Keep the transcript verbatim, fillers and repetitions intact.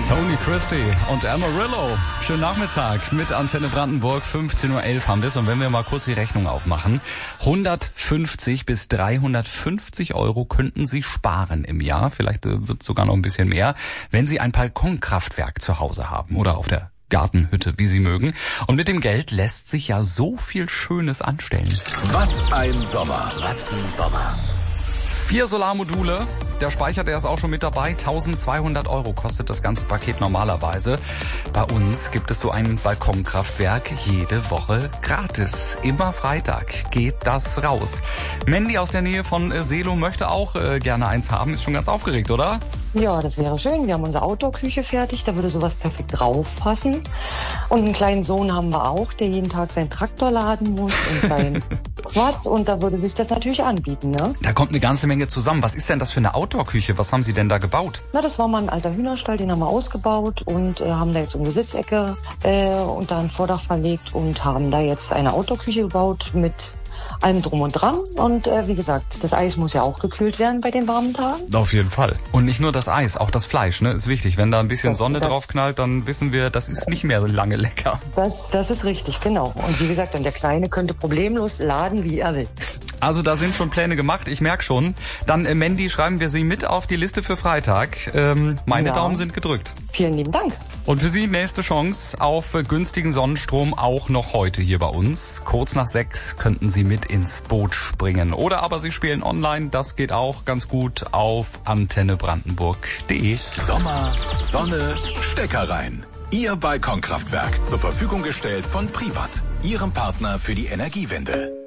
Tony Christie und Amarillo. Schönen Nachmittag mit Antenne Brandenburg. fünfzehn Uhr elf haben wir es. Und wenn wir mal kurz die Rechnung aufmachen. hundertfünfzig bis dreihundertfünfzig Euro könnten Sie sparen im Jahr. Vielleicht wird es sogar noch ein bisschen mehr, wenn Sie ein Balkonkraftwerk zu Hause haben oder auf der Gartenhütte, wie Sie mögen. Und mit dem Geld lässt sich ja so viel Schönes anstellen. Was ein Sommer. Was ein Sommer. Vier Solarmodule. Der Speicher, der ist auch schon mit dabei. eintausendzweihundert Euro kostet das ganze Paket normalerweise. Bei uns gibt es so ein Balkonkraftwerk jede Woche gratis. Immer Freitag geht das raus. Mandy aus der Nähe von Seelow möchte auch äh, gerne eins haben. Ist schon ganz aufgeregt, oder? Ja, das wäre schön. Wir haben unsere Outdoor-Küche fertig. Da würde sowas perfekt draufpassen. Und einen kleinen Sohn haben wir auch, der jeden Tag seinen Traktor laden muss und sein Quad. Und da würde sich das natürlich anbieten, ne? Da kommt eine ganze Menge zusammen. Was ist denn das für eine Outdoor-Küche? Was haben Sie denn da gebaut? Na, das war mal ein alter Hühnerstall, den haben wir ausgebaut und äh, haben da jetzt eine Sitzecke äh, und da ein Vordach verlegt und haben da jetzt eine Outdoor-Küche gebaut mit allem drum und dran. Und äh, wie gesagt, das Eis muss ja auch gekühlt werden bei den warmen Tagen. Auf jeden Fall. Und nicht nur das Eis, auch das Fleisch, ne, ist wichtig. Wenn da ein bisschen das, Sonne das, drauf knallt, dann wissen wir, das ist nicht mehr so lange lecker. Das, das ist richtig, genau. Und wie gesagt, und der Kleine könnte problemlos laden, wie er will. Also da sind schon Pläne gemacht, ich merke schon. Dann, äh, Mandy, schreiben wir Sie mit auf die Liste für Freitag. Ähm, meine ja. Daumen sind gedrückt. Vielen lieben Dank. Und für Sie nächste Chance auf äh, günstigen Sonnenstrom auch noch heute hier bei uns. Kurz nach sechs könnten Sie mit ins Boot springen. Oder aber Sie spielen online, das geht auch ganz gut auf antenne brandenburg punkt de. Sommer, Sonne, Stecker rein. Ihr Balkonkraftwerk zur Verfügung gestellt von Privat, Ihrem Partner für die Energiewende.